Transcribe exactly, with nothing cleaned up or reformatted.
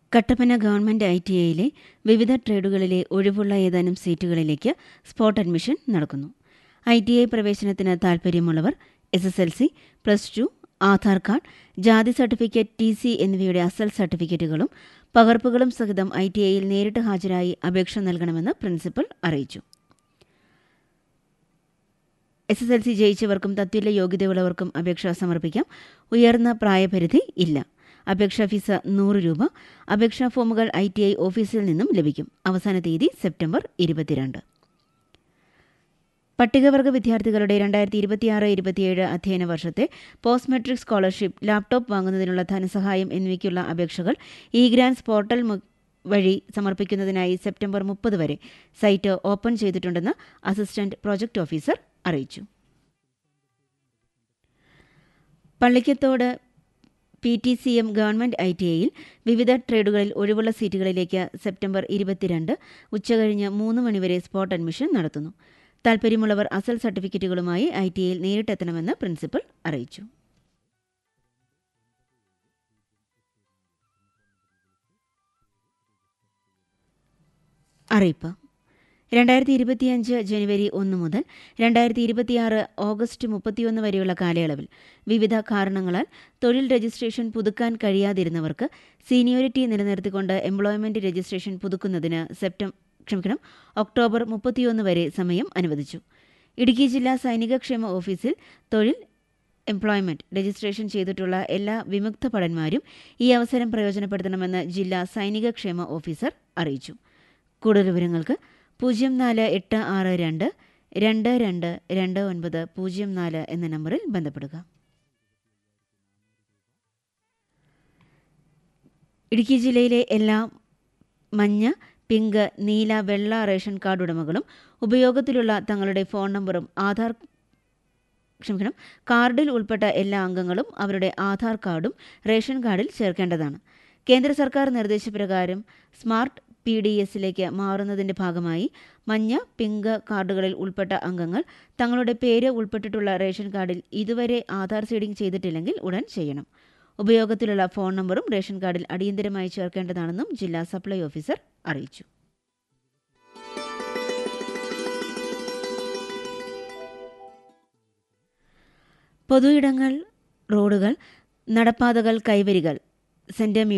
Kattappana government I T ഐയിലെ വിവിധ ട്രേഡുകളിലെ ഒഴിവുള്ള ഏതാനും സീറ്റുകളിലേക്ക് സ്പോട്ട് അഡ്മിഷൻ നടക്കുന്നു. ഐ ടി ഐ പ്രവേശനത്തിന് താൽപ്പര്യമുള്ളവർ S S L C, plus two, Aadhaar card, ജാതി സർട്ടിഫിക്കറ്റ്, ടി സി എന്നിവയുടെ അസൽ സർട്ടിഫിക്കറ്റുകളും പകർപ്പുകളും സഹിതം ഐ ടി ഐയിൽ നേരിട്ട് ഹാജരായി അപേക്ഷ നൽകണമെന്ന് പ്രിൻസിപ്പൽ അറിയിച്ചു. എസ് എസ് എൽ സി ജയിച്ചവർക്കും തത്തുല്യ യോഗ്യതയുള്ളവർക്കും അപേക്ഷ സമർപ്പിക്കാം. ഉയർന്ന പ്രായപരിധി ഇല്ല. അപേക്ഷാ ഫീസ് നൂറ് രൂപ. അപേക്ഷാ ഫോമുകൾ ഐ ടി ഐ ഓഫീസിൽ നിന്നും ലഭിക്കും. അവസാന തീയതി സെപ്റ്റംബർ ഇരുപത്തിരണ്ട്. പട്ടികവർഗ വിദ്യാർത്ഥികളുടെ രണ്ടായിരത്തി ഇരുപത്തിയാറ് ഇരുപത്തിയേഴ് അധ്യയന വർഷത്തെ പോസ്റ്റ് മെട്രിക് സ്കോളർഷിപ്പ്, ലാപ്ടോപ്പ് വാങ്ങുന്നതിനുള്ള ധനസഹായം എന്നിവയ്ക്കുള്ള അപേക്ഷകൾ ഇ ഗ്രാൻസ് പോർട്ടൽ വഴി സമർപ്പിക്കുന്നതിനായി സെപ്റ്റംബർ മുപ്പത് വരെ സൈറ്റ് ഓപ്പൺ ചെയ്തിട്ടുണ്ടെന്ന് അസിസ്റ്റന്റ് പ്രോജക്ട് ഓഫീസർ അറിയിച്ചു. Pallikathodu P T C M government I T ഐയിൽ വിവിധ ട്രേഡുകളിൽ ഒഴിവുള്ള സീറ്റുകളിലേക്ക് സെപ്റ്റംബർ ഇരുപത്തിരണ്ട് ഉച്ചകഴിഞ്ഞ് മൂന്ന് മണിവരെ സ്പോട്ട് അഡ്മിഷൻ നടത്തുന്നു. താൽപ്പര്യമുള്ളവർ അസൽ സർട്ടിഫിക്കറ്റുകളുമായി ഐ ടി ഐയിൽ നേരിട്ടെത്തണമെന്ന് പ്രിൻസിപ്പൽ അറിയിച്ചു. അറിയിപ്പ്: രണ്ടായിരത്തി ഇരുപത്തിയഞ്ച് ജനുവരി ഒന്ന് മുതൽ രണ്ടായിരത്തി ഇരുപത്തിയാറ് ഓഗസ്റ്റ് മുപ്പത്തിയൊന്ന് വരെയുള്ള കാലയളവിൽ വിവിധ കാരണങ്ങളാൽ തൊഴിൽ രജിസ്ട്രേഷൻ പുതുക്കാൻ കഴിയാതിരുന്നവർക്ക് സീനിയോറിറ്റി നിലനിർത്തിക്കൊണ്ട് എംപ്ലോയ്മെന്റ് രജിസ്ട്രേഷൻ പുതുക്കുന്നതിന് സെപ്റ്റംബർ ക്ഷമിക്കണം ഒക്ടോബർ മുപ്പത്തിയൊന്ന് വരെ സമയം അനുവദിച്ചു. ഇടുക്കി ജില്ലാ സൈനികക്ഷേമ ഓഫീസിൽ തൊഴിൽ എംപ്ലോയ്മെന്റ് രജിസ്ട്രേഷൻ ചെയ്തിട്ടുള്ള എല്ലാ വിമുക്ത ഭടന്മാരും ഈ അവസരം പ്രയോജനപ്പെടുത്തണമെന്ന് ജില്ലാ സൈനികക്ഷേമ ഓഫീസർ അറിയിച്ചു. കൂടുതൽ വിവരങ്ങൾക്ക് പൂജ്യം നാല് എട്ട് ആറ് രണ്ട് രണ്ട് രണ്ട് രണ്ട് ഒൻപത് പൂജ്യം നാല് എന്ന നമ്പറിൽ ബന്ധപ്പെടുക. ഇടുക്കി ജില്ലയിലെ എല്ലാ മഞ്ഞ, പിങ്ക്, നീല, വെള്ള റേഷൻ കാർഡ് ഉടമകളും ഉപയോഗത്തിലുള്ള തങ്ങളുടെ ഫോൺ നമ്പറും ആധാർ ക്ഷമിക്കണം കാർഡിൽ ഉൾപ്പെട്ട എല്ലാ അംഗങ്ങളും അവരുടെ ആധാർ കാർഡും റേഷൻ കാർഡിൽ ചേർക്കേണ്ടതാണ്. കേന്ദ്ര സർക്കാർ നിർദ്ദേശപ്രകാരം സ്മാർട്ട് പി ഡി എസിലേക്ക് മാറുന്നതിന്റെ ഭാഗമായി മഞ്ഞ, പിങ്ക് കാർഡുകളിൽ ഉൾപ്പെട്ട അംഗങ്ങൾ തങ്ങളുടെ പേര് ഉൾപ്പെട്ടിട്ടുള്ള റേഷൻ കാർഡിൽ ഇതുവരെ ആധാർ സീഡിംഗ് ചെയ്തിട്ടില്ലെങ്കിൽ ഉടൻ ചെയ്യണം. ഉപയോഗത്തിലുള്ള ഫോൺ നമ്പറും റേഷൻ കാർഡിൽ അടിയന്തരമായി ചേർക്കേണ്ടതാണെന്നും ജില്ലാ സപ്ലൈ ഓഫീസർ അറിയിച്ചു. പൊതുയിടങ്ങൾ, റോഡുകൾ, നടപ്പാതകൾ, കൈവരികൾ, സെന്റ്